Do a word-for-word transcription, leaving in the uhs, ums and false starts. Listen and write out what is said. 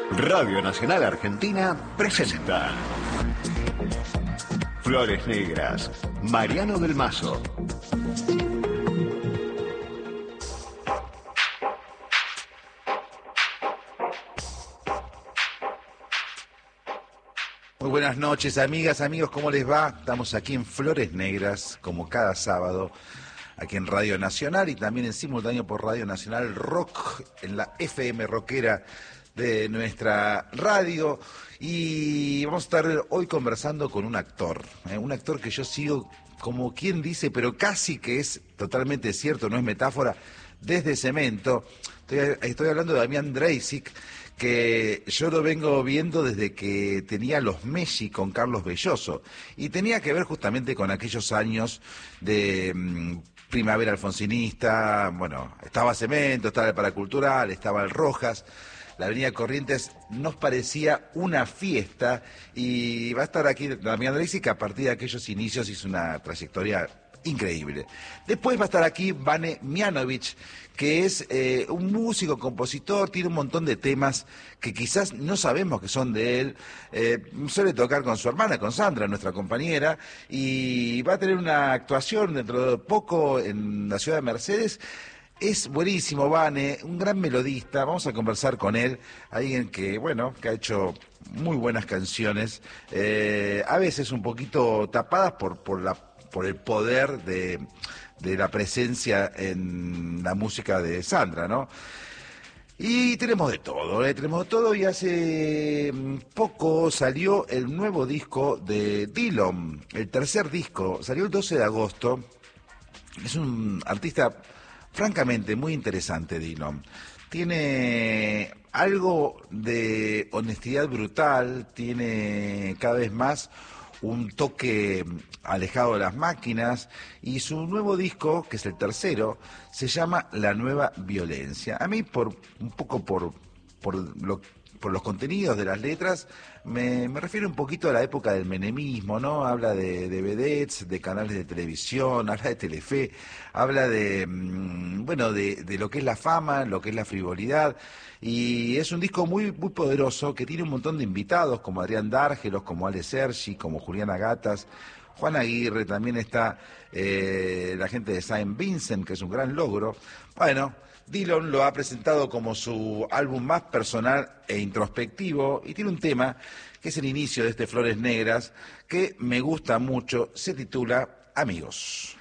Radio Nacional Argentina presenta Flores Negras, Mariano del Mazo. Muy buenas noches, amigas, amigos, ¿cómo les va? Estamos aquí en Flores Negras, como cada sábado, aquí en Radio Nacional y también en simultáneo por Radio Nacional Rock, en la F M rockera de nuestra radio. Y vamos a estar hoy conversando con un actor, ¿eh? un actor que yo sigo como quien dice, pero casi que es totalmente cierto, no es metáfora, desde Cemento. Estoy, estoy hablando de Damián Dreisig, que yo lo vengo viendo desde que tenía los Messi con Carlos Belloso, y tenía que ver justamente con aquellos años de mmm, primavera alfonsinista. Bueno, estaba Cemento, estaba el Paracultural, estaba el Rojas, la Avenida Corrientes nos parecía una fiesta, y va a estar aquí Damián Dreisig, que a partir de aquellos inicios hizo una trayectoria increíble. Después va a estar aquí Vane Mianovich, que es eh, un músico, compositor, tiene un montón de temas que quizás no sabemos que son de él. Eh, suele tocar con su hermana, con Sandra, nuestra compañera, y va a tener una actuación dentro de poco en la ciudad de Mercedes. Es buenísimo, Vane, un gran melodista. Vamos a conversar con él, alguien que, bueno, que ha hecho muy buenas canciones, eh, a veces un poquito tapadas por, por la por el poder de, de la presencia en la música de Sandra, ¿no? Y tenemos de todo, ¿eh? Tenemos de todo, y hace poco salió el nuevo disco de Dillom, el tercer disco, salió el doce de agosto. Es un artista francamente muy interesante, Dillom. Tiene algo de honestidad brutal, tiene cada vez más un toque alejado de las máquinas, y su nuevo disco, que es el tercero, se llama La Nueva Violencia. A mí, por un poco por, por, lo, por los contenidos de las letras, me, me refiero un poquito a la época del menemismo, ¿no? Habla de, de vedettes, de canales de televisión, habla de Telefe, habla de, bueno, de, de lo que es la fama, lo que es la frivolidad. Y es un disco muy muy poderoso, que tiene un montón de invitados, como Adrián Dárgelos, como Ale Sergi, como Juliana Gatas, Juan Aguirre, también está eh, la gente de Saint Vincent, que es un gran logro. Bueno, Dillom lo ha presentado como su álbum más personal e introspectivo, y tiene un tema que es el inicio de este Flores Negras, que me gusta mucho, se titula Amigos.